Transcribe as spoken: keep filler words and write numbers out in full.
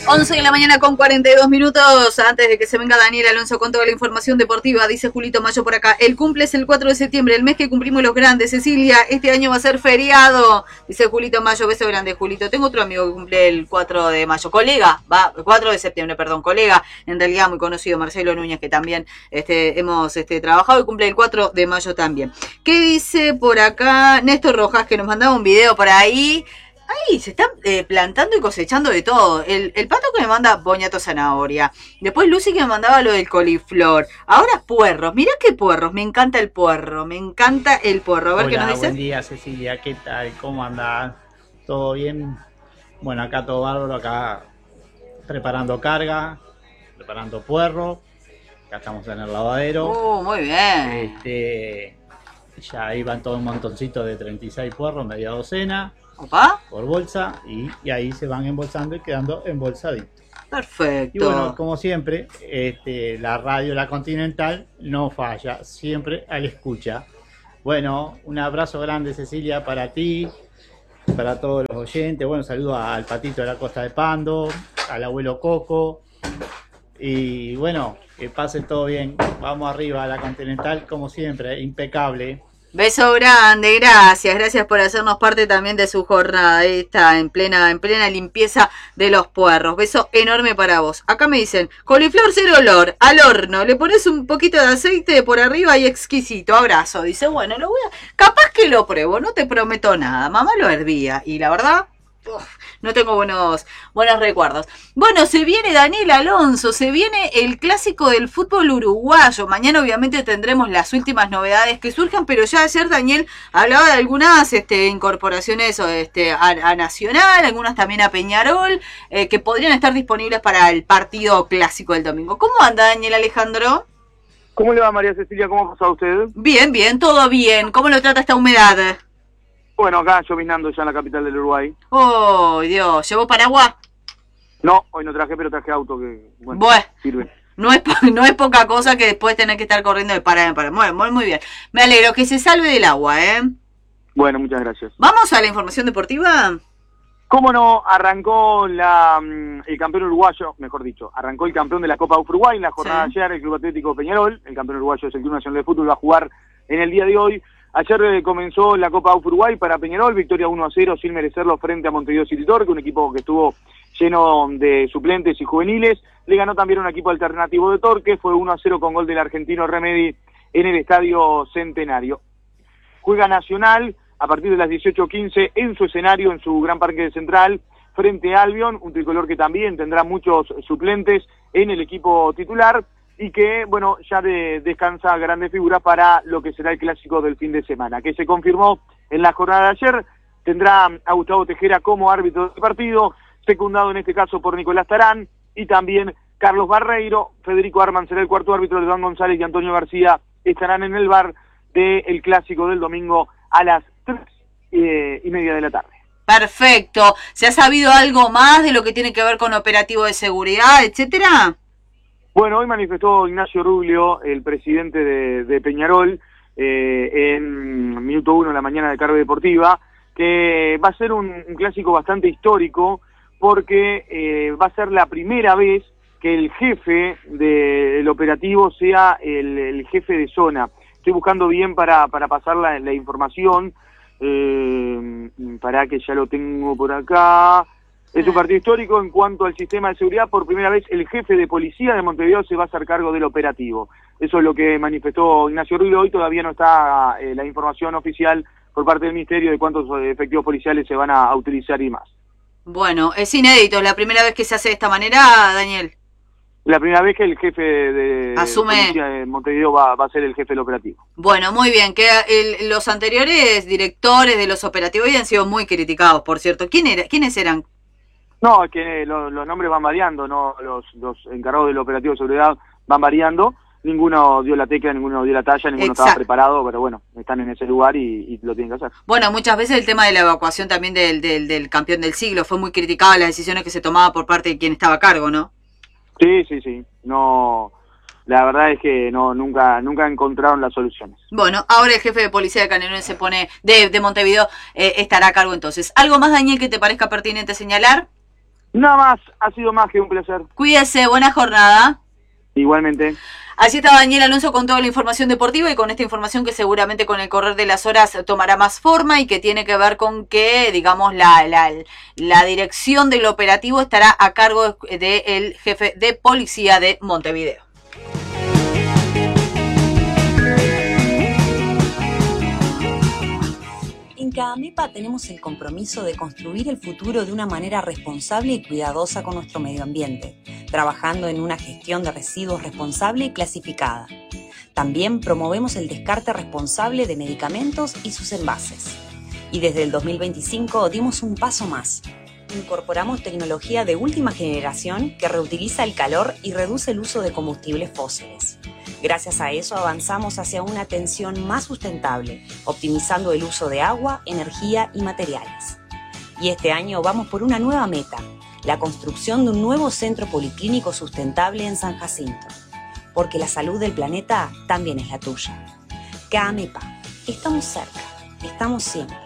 once de la mañana con cuarenta y dos minutos, antes de que se venga Daniel Alonso con toda la información deportiva, dice Julito Mayo por acá, el cumple es el cuatro de septiembre, el mes que cumplimos los grandes, Cecilia, este año va a ser feriado, dice Julito Mayo, beso grande Julito. Tengo otro amigo que cumple el cuatro de mayo, colega, va, cuatro de septiembre, perdón, colega, en realidad muy conocido, Marcelo Núñez, que también este, hemos este, trabajado y cumple el cuatro de mayo también. ¿Qué dice por acá Néstor Rojas, que nos mandaba un video por ahí? Ahí se están eh, plantando y cosechando de todo. El, el pato que me manda boñato zanahoria. Después Lucy que me mandaba lo del coliflor. Ahora puerros. Mirá qué puerros. Me encanta el puerro. Me encanta el puerro. A ver. Hola, qué nos dice. Buen día, Cecilia. ¿Qué tal? ¿Cómo andás? ¿Todo bien? Bueno, acá todo bárbaro. Acá preparando carga. Preparando puerro. Acá estamos en el lavadero. Uh, muy bien. Este, ya iban todo un montoncito de treinta y seis puerros, media docena. ¿Opa? Por bolsa y, y ahí se van embolsando y quedando embolsaditos. Perfecto. Y bueno, como siempre, este, la radio La Continental no falla, siempre a la escucha. Bueno, un abrazo grande, Cecilia, para ti, para todos los oyentes. Bueno, saludo al Patito de la Costa de Pando, al abuelo Coco. Y bueno, que pasen todo bien. Vamos arriba a La Continental, como siempre, impecable. Beso grande, gracias, gracias por hacernos parte también de su jornada. Ahí está, en plena, en plena limpieza de los puerros. Beso enorme para vos. Acá me dicen, coliflor cero olor, al horno, le pones un poquito de aceite por arriba y exquisito, abrazo. Dice, bueno, lo voy a, capaz que lo pruebo, no te prometo nada. Mamá lo hervía y la verdad, uf, no tengo buenos, buenos recuerdos. Bueno, se viene Daniel Alonso, se viene el clásico del fútbol uruguayo. Mañana obviamente tendremos las últimas novedades que surjan, pero ya ayer Daniel hablaba de algunas este, incorporaciones este, a, a Nacional, algunas también a Peñarol, eh, que podrían estar disponibles para el partido clásico del domingo. ¿Cómo anda Daniel Alejandro? ¿Cómo le va María Cecilia? ¿Cómo ha pasado usted? Bien, bien, todo bien. ¿Cómo lo trata esta humedad? Bueno, acá llovinando ya en la capital del Uruguay. Oh, Dios, ¿llevó paraguas? No, hoy no traje, pero traje auto que, bueno, bueno sirve. No es, no es poca cosa que después tener que estar corriendo de para en para. Muy, muy, muy bien. Me alegro que se salve del agua, ¿eh? Bueno, muchas gracias. ¿Vamos a la información deportiva? ¿Cómo no? Arrancó la, el campeón uruguayo, mejor dicho, arrancó el campeón de la Copa Uruguay en la jornada sí. de ayer, el Club Atlético Peñarol. El campeón uruguayo es el Club Nacional de Fútbol, va a jugar en el día de hoy. Ayer eh, comenzó la Copa Uruguay para Peñarol, victoria uno a cero sin merecerlo frente a Montevideo City Torque, un equipo que estuvo lleno de suplentes y juveniles. Le ganó también un equipo alternativo de Torque, fue uno a cero con gol del argentino Remedi en el Estadio Centenario. Juega Nacional a partir de las dieciocho quince en su escenario, en su gran parque central, frente a Albion, un tricolor que también tendrá muchos suplentes en el equipo titular, y que, bueno, ya de, descansa grandes figuras para lo que será el clásico del fin de semana, que se confirmó en la jornada de ayer. Tendrá a Gustavo Tejera como árbitro del partido, secundado en este caso por Nicolás Tarán, y también Carlos Barreiro. Federico Arman será el cuarto árbitro, de Juan González y Antonio García estarán en el bar del clásico del domingo a las tres eh, y media de la tarde. Perfecto. ¿Se ha sabido algo más de lo que tiene que ver con operativo de seguridad, etcétera? Bueno, hoy manifestó Ignacio Rubio, el presidente de, de Peñarol, eh, en minuto uno de la mañana de Carga Deportiva, que va a ser un, un clásico bastante histórico, porque eh, va a ser la primera vez que el jefe del operativo sea el, el jefe de zona. Estoy buscando bien para, para pasar la, la información, eh, para que ya lo tengo por acá. Es un partido histórico en cuanto al sistema de seguridad. Por primera vez el jefe de policía de Montevideo se va a hacer cargo del operativo. Eso es lo que manifestó Ignacio Rubio. Hoy todavía no está eh, la información oficial por parte del Ministerio de cuántos efectivos policiales se van a, a utilizar y más. Bueno, es inédito, es la primera vez que se hace de esta manera, Daniel. La primera vez que el jefe de Asume. policía de Montevideo va, va a ser el jefe del operativo. Bueno, muy bien, que el, los anteriores directores de los operativos habían sido muy criticados, por cierto. ¿Quién era, ¿Quiénes eran? No, es que lo, los nombres van variando, no, los, los encargados del operativo de seguridad van variando. Ninguno dio la tecla, ninguno dio la talla, ninguno Exacto. estaba preparado, pero bueno, están en ese lugar y, y lo tienen que hacer. Bueno, muchas veces el tema de la evacuación también del, del, del campeón del siglo fue muy criticado, las decisiones que se tomaban por parte de quien estaba a cargo, ¿no? Sí, sí, sí. No, la verdad es que no nunca nunca encontraron las soluciones. Bueno, ahora el jefe de policía de Canelones se pone de, de Montevideo eh, estará a cargo entonces. ¿Algo más, Daniel, que te parezca pertinente señalar? Nada más, ha sido más que un placer. Cuídese, buena jornada. Igualmente. Así está Daniel Alonso con toda la información deportiva y con esta información que seguramente con el correr de las horas tomará más forma y que tiene que ver con que, digamos, la, la, la dirección del operativo estará a cargo del jefe de policía de Montevideo. En CAAMEPA tenemos el compromiso de construir el futuro de una manera responsable y cuidadosa con nuestro medio ambiente, trabajando en una gestión de residuos responsable y clasificada. También promovemos el descarte responsable de medicamentos y sus envases. Y desde el dos mil veinticinco dimos un paso más. Incorporamos tecnología de última generación que reutiliza el calor y reduce el uso de combustibles fósiles. Gracias a eso avanzamos hacia una atención más sustentable, optimizando el uso de agua, energía y materiales. Y este año vamos por una nueva meta, la construcción de un nuevo centro policlínico sustentable en San Jacinto. Porque la salud del planeta también es la tuya. CAAMEPA, estamos cerca, estamos siempre.